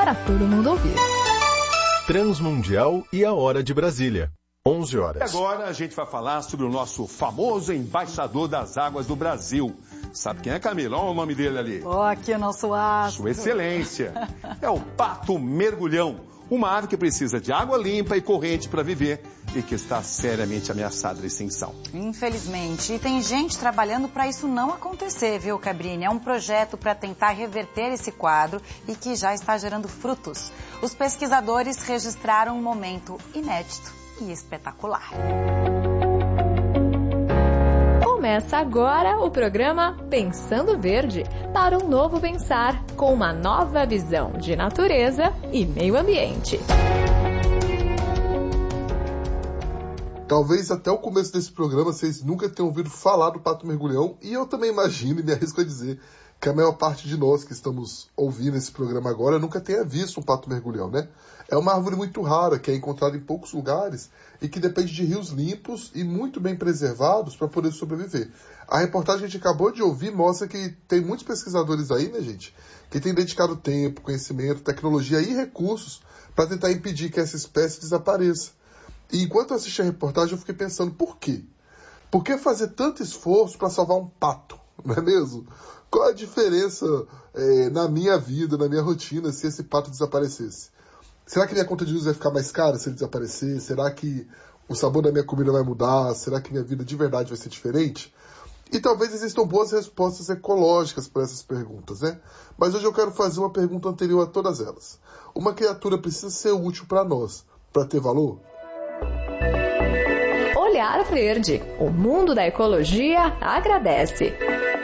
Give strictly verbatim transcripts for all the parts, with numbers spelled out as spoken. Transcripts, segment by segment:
para todo mundo ouvir. Transmundial e a Hora de Brasília. onze horas. E agora a gente vai falar sobre o nosso famoso embaixador das águas do Brasil. Sabe quem é, Camila? Olha o nome dele ali. Ó, oh, aqui o nosso astro. Sua Excelência. É o pato mergulhão. Uma ave que precisa de água limpa e corrente para viver e que está seriamente ameaçada de extinção. Infelizmente. E tem gente trabalhando para isso não acontecer, viu, Cabrini? É um projeto para tentar reverter esse quadro e que já está gerando frutos. Os pesquisadores registraram um momento inédito e espetacular. Começa agora o programa Pensando Verde, para um novo pensar, com uma nova visão de natureza e meio ambiente. Talvez até o começo desse programa vocês nunca tenham ouvido falar do pato mergulhão, e eu também imagino e me arrisco a dizer que a maior parte de nós que estamos ouvindo esse programa agora nunca tenha visto um pato mergulhão, né? É uma árvore muito rara, que é encontrada em poucos lugares e que depende de rios limpos e muito bem preservados para poder sobreviver. A reportagem que a gente acabou de ouvir mostra que tem muitos pesquisadores aí, né, gente, que têm dedicado tempo, conhecimento, tecnologia e recursos para tentar impedir que essa espécie desapareça. E enquanto eu assisti a reportagem, eu fiquei pensando, por quê? Por que fazer tanto esforço para salvar um pato, não é mesmo? Qual a diferença é, na minha vida, na minha rotina, se esse pato desaparecesse? Será que minha conta de luz vai ficar mais cara se ele desaparecer? Será que o sabor da minha comida vai mudar? Será que minha vida de verdade vai ser diferente? E talvez existam boas respostas ecológicas para essas perguntas, né? Mas hoje eu quero fazer uma pergunta anterior a todas elas. Uma criatura precisa ser útil para nós, para ter valor? Olhar Verde. O mundo da ecologia agradece.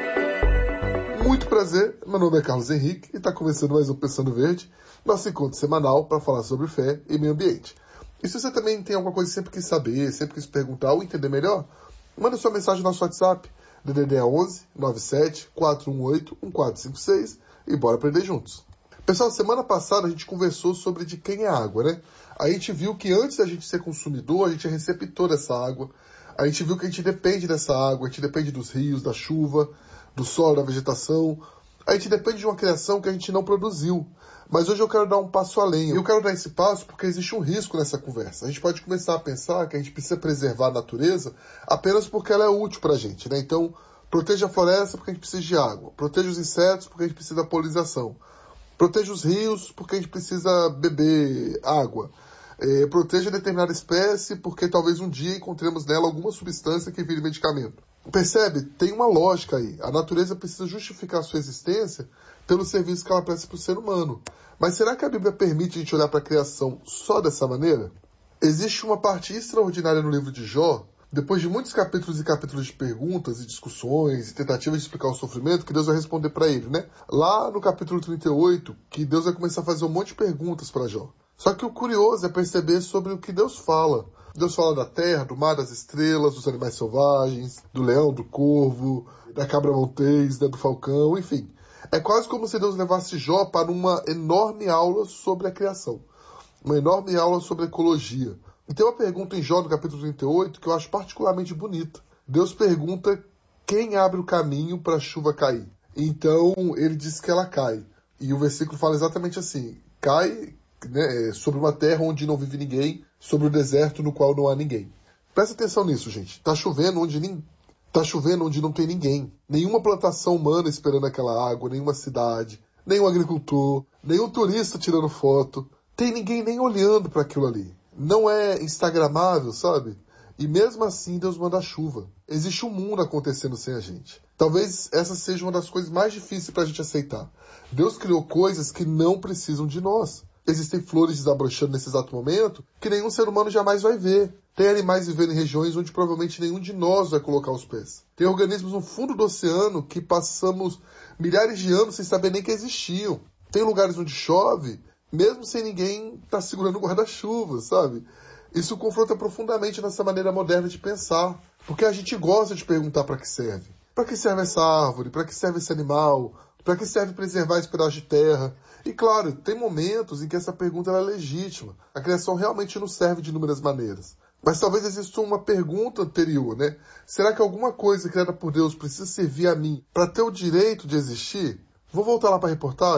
Muito prazer, meu nome é Carlos Henrique e está começando mais um Pensando Verde, nosso encontro semanal para falar sobre fé e meio ambiente. E se você também tem alguma coisa que sempre quis saber, sempre quis perguntar ou entender melhor, manda sua mensagem no nosso WhatsApp, D D D onze, nove sete, quatro um oito, um quatro cinco seis, e bora aprender juntos. Pessoal, semana passada a gente conversou sobre de quem é a água, né? A gente viu que antes da gente ser consumidor, a gente é receptor dessa água. A gente viu que a gente depende dessa água, a gente depende dos rios, da chuva, do solo, da vegetação. A gente depende de uma criação que a gente não produziu. Mas hoje eu quero dar um passo além. Eu quero dar esse passo porque existe um risco nessa conversa. A gente pode começar a pensar que a gente precisa preservar a natureza apenas porque ela é útil para a gente, né? Então, proteja a floresta porque a gente precisa de água. Proteja os insetos porque a gente precisa da polinização. Proteja os rios porque a gente precisa beber água. É, proteja determinada espécie porque talvez um dia encontremos nela alguma substância que vire medicamento. Percebe? Tem uma lógica aí. A natureza precisa justificar a sua existência pelo serviço que ela presta para o ser humano. Mas será que a Bíblia permite a gente olhar para a criação só dessa maneira? Existe uma parte extraordinária no livro de Jó, depois de muitos capítulos e capítulos de perguntas e discussões e tentativas de explicar o sofrimento, que Deus vai responder para ele, né? Lá no capítulo trinta e oito, que Deus vai começar a fazer um monte de perguntas para Jó. Só que o curioso é perceber sobre o que Deus fala. Deus fala da terra, do mar, das estrelas, dos animais selvagens, do leão, do corvo, da cabra montês, né, do falcão, enfim. É quase como se Deus levasse Jó para uma enorme aula sobre a criação. Uma enorme aula sobre a ecologia. E tem uma pergunta em Jó, no capítulo trinta e oito, que eu acho particularmente bonita. Deus pergunta quem abre o caminho para a chuva cair. Então, ele diz que ela cai. E o versículo fala exatamente assim: cai, né, sobre uma terra onde não vive ninguém, sobre o deserto no qual não há ninguém. Presta atenção nisso, gente. Tá chovendo onde, nin... tá chovendo onde não tem ninguém. Nenhuma plantação humana esperando aquela água, nenhuma cidade, nenhum agricultor, nenhum turista tirando foto. Tem ninguém nem olhando para aquilo ali. Não é instagramável, sabe? E mesmo assim Deus manda a chuva. Existe um mundo acontecendo sem a gente. Talvez essa seja uma das coisas mais difíceis para a gente aceitar. Deus criou coisas que não precisam de nós. Existem flores desabrochando nesse exato momento que nenhum ser humano jamais vai ver. Tem animais vivendo em regiões onde provavelmente nenhum de nós vai colocar os pés. Tem organismos no fundo do oceano que passamos milhares de anos sem saber nem que existiam. Tem lugares onde chove, mesmo sem ninguém estar segurando o guarda-chuva, sabe? Isso confronta profundamente nossa maneira moderna de pensar. Porque a gente gosta de perguntar para que serve. Para que serve essa árvore? Para que serve esse animal? Para que serve preservar esse pedaço de terra? E claro, tem momentos em que essa pergunta é legítima. A criação realmente nos serve de inúmeras maneiras. Mas talvez exista uma pergunta anterior, né? Será que alguma coisa criada por Deus precisa servir a mim para ter o direito de existir? Vou voltar lá para a reportagem.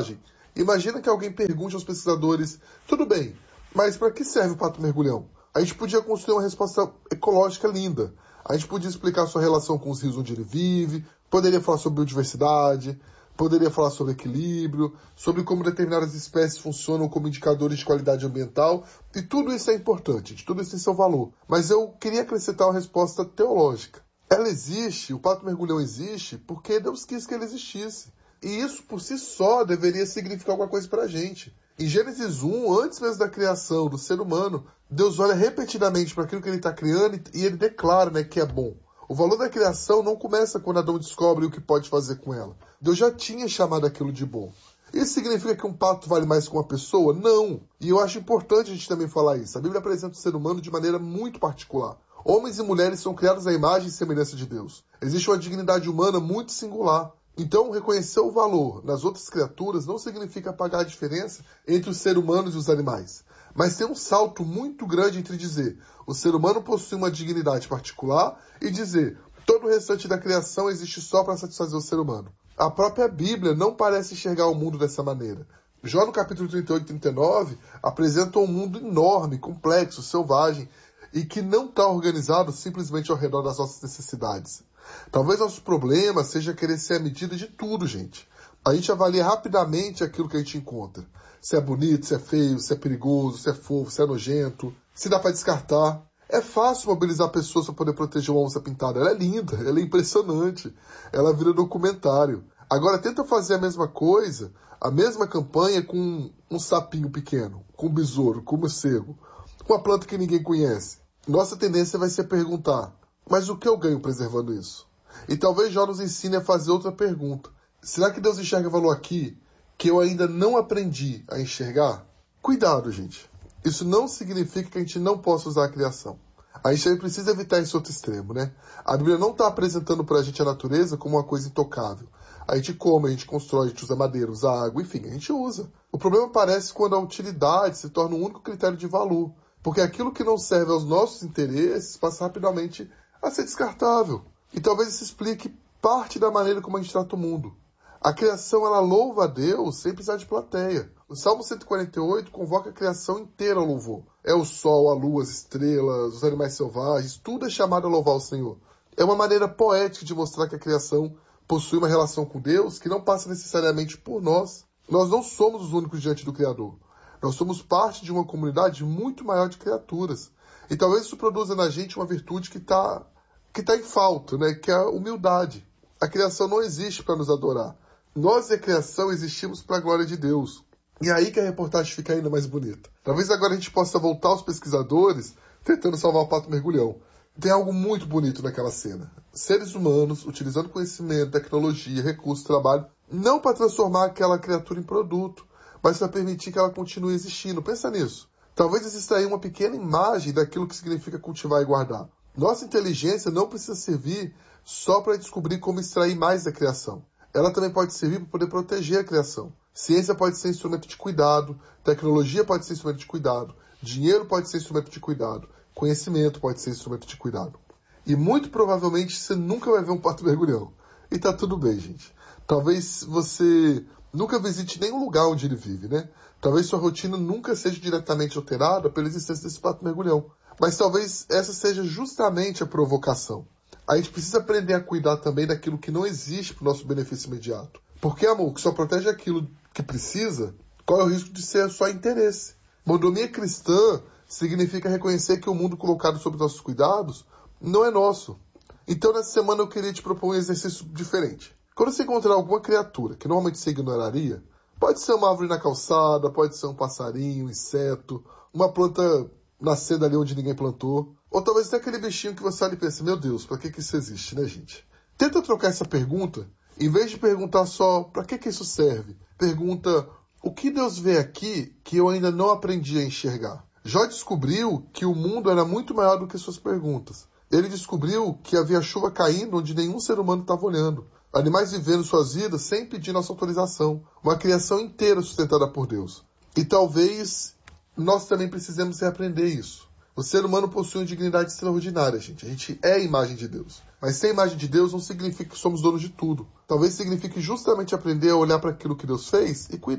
Imagina que alguém pergunte aos pesquisadores, tudo bem, mas para que serve o pato mergulhão? A gente podia construir uma resposta ecológica linda. A gente podia explicar a sua relação com os rios onde ele vive, poderia falar sobre biodiversidade, poderia falar sobre equilíbrio, sobre como determinadas espécies funcionam como indicadores de qualidade ambiental, e tudo isso é importante, tudo isso tem seu valor. Mas eu queria acrescentar uma resposta teológica. Ela existe, o pato mergulhão existe, porque Deus quis que ele existisse. E isso, por si só, deveria significar alguma coisa para a gente. Em Gênesis um, antes mesmo da criação do ser humano, Deus olha repetidamente para aquilo que ele está criando e ele declara, né, que é bom. O valor da criação não começa quando Adão descobre o que pode fazer com ela. Deus já tinha chamado aquilo de bom. Isso significa que um pato vale mais que uma pessoa? Não. E eu acho importante a gente também falar isso. A Bíblia apresenta o ser humano de maneira muito particular. Homens e mulheres são criados à imagem e semelhança de Deus. Existe uma dignidade humana muito singular. Então, reconhecer o valor nas outras criaturas não significa apagar a diferença entre os seres humanos e os animais. Mas tem um salto muito grande entre dizer o ser humano possui uma dignidade particular e dizer todo o restante da criação existe só para satisfazer o ser humano. A própria Bíblia não parece enxergar o mundo dessa maneira. Jó no capítulo trinta e oito e trinta e nove apresenta um mundo enorme, complexo, selvagem e que não está organizado simplesmente ao redor das nossas necessidades. Talvez nosso problema seja querer ser a medida de tudo, gente. A gente avalia rapidamente aquilo que a gente encontra. Se é bonito, se é feio, se é perigoso, se é fofo, se é nojento, se dá para descartar. É fácil mobilizar pessoas para poder proteger uma onça pintada. Ela é linda, ela é impressionante. Ela vira documentário. Agora tenta fazer a mesma coisa, a mesma campanha com um sapinho pequeno, com um besouro, com um morcego, com uma planta que ninguém conhece. Nossa tendência vai ser perguntar, mas o que eu ganho preservando isso? E talvez Jó nos ensine a fazer outra pergunta. Será que Deus enxerga valor aqui que eu ainda não aprendi a enxergar? Cuidado, gente. Isso não significa que a gente não possa usar a criação. A gente também precisa evitar esse outro extremo, né? A Bíblia não está apresentando para a gente a natureza como uma coisa intocável. A gente come, a gente constrói, a gente usa madeira, usa água, enfim, a gente usa. O problema aparece quando a utilidade se torna o único critério de valor. Porque aquilo que não serve aos nossos interesses passa rapidamente a ser descartável. E talvez isso explique parte da maneira como a gente trata o mundo. A criação, ela louva a Deus sem precisar de plateia. O Salmo cento e quarenta e oito convoca a criação inteira ao louvor. É o sol, a lua, as estrelas, os animais selvagens, tudo é chamado a louvar o Senhor. É uma maneira poética de mostrar que a criação possui uma relação com Deus que não passa necessariamente por nós. Nós não somos os únicos diante do Criador. Nós somos parte de uma comunidade muito maior de criaturas. E talvez isso produza na gente uma virtude que está que tá em falta, né? Que é a humildade. A criação não existe para nos adorar. Nós e a criação existimos para a glória de Deus. E é aí que a reportagem fica ainda mais bonita. Talvez agora a gente possa voltar aos pesquisadores tentando salvar o pato mergulhão. Tem algo muito bonito naquela cena. Seres humanos utilizando conhecimento, tecnologia, recursos, trabalho, não para transformar aquela criatura em produto, mas para permitir que ela continue existindo. Pensa nisso. Talvez exista aí uma pequena imagem daquilo que significa cultivar e guardar. Nossa inteligência não precisa servir só para descobrir como extrair mais da criação. Ela também pode servir para poder proteger a criação. Ciência pode ser instrumento de cuidado, tecnologia pode ser instrumento de cuidado, dinheiro pode ser instrumento de cuidado, conhecimento pode ser instrumento de cuidado. E muito provavelmente você nunca vai ver um pato mergulhão. E tá tudo bem, gente. Talvez você nunca visite nenhum lugar onde ele vive, né? Talvez sua rotina nunca seja diretamente alterada pela existência desse pato mergulhão. Mas talvez essa seja justamente a provocação. A gente precisa aprender a cuidar também daquilo que não existe para o nosso benefício imediato. Porque, amor, que só protege aquilo que precisa, qual é o risco de ser só interesse? Mordomia cristã significa reconhecer que o mundo colocado sob nossos cuidados não é nosso. Então, nessa semana eu queria te propor um exercício diferente. Quando você encontrar alguma criatura que normalmente você ignoraria, pode ser uma árvore na calçada, pode ser um passarinho, um inseto, uma planta nascendo ali onde ninguém plantou, ou talvez até aquele bichinho que você olha e pensa, meu Deus, para que que isso existe, né, gente? Tenta trocar essa pergunta, em vez de perguntar só, para que que isso serve? Pergunta, o que Deus vê aqui que eu ainda não aprendi a enxergar? Jó descobriu que o mundo era muito maior do que suas perguntas. Ele descobriu que havia chuva caindo onde nenhum ser humano estava olhando. Animais vivendo suas vidas sem pedir nossa autorização. Uma criação inteira sustentada por Deus. E talvez nós também precisemos reaprender isso. O ser humano possui uma dignidade extraordinária, gente. A gente é a imagem de Deus. Mas ser a imagem de Deus não significa que somos donos de tudo. Talvez signifique justamente aprender a olhar para aquilo que Deus fez e cuidar.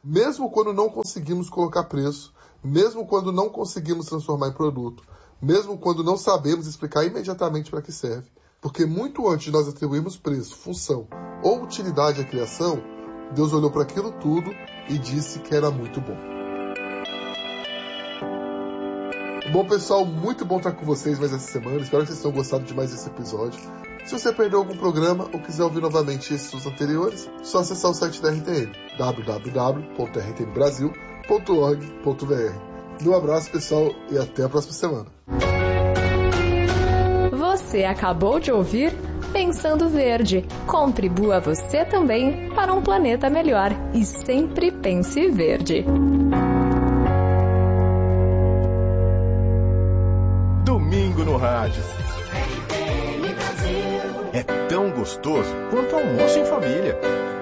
Mesmo quando não conseguimos colocar preço, mesmo quando não conseguimos transformar em produto, mesmo quando não sabemos explicar imediatamente para que serve. Porque muito antes de nós atribuirmos preço, função ou utilidade à criação, Deus olhou para aquilo tudo e disse que era muito bom. Bom, pessoal, muito bom estar com vocês mais essa semana. Espero que vocês tenham gostado de mais esse episódio. Se você perdeu algum programa ou quiser ouvir novamente esses os anteriores, é só acessar o site da R T N, w w w ponto r t n brasil ponto org ponto b r. Um abraço, pessoal, e até a próxima semana. Você acabou de ouvir Pensando Verde. Contribua você também para um planeta melhor e sempre pense verde. Domingo no rádio. É tão gostoso quanto almoço em família.